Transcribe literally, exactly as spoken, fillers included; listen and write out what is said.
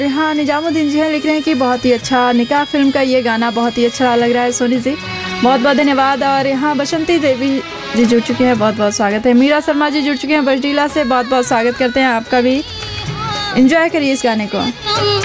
हाँ, निजामुद्दीन जी हैं, लिख रहे हैं कि बहुत ही अच्छा निकाह फिल्म का ये गाना बहुत ही अच्छा लग रहा है सोनी जी, बहुत बहुत धन्यवाद। और यहाँ बसंती देवी जी जुड़ चुके हैं, बहुत बहुत स्वागत है। मीरा शर्मा जी जुड़ चुके हैं बजडीला से, बहुत बहुत स्वागत करते हैं आपका भी। एंजॉय करिए इस गाने को।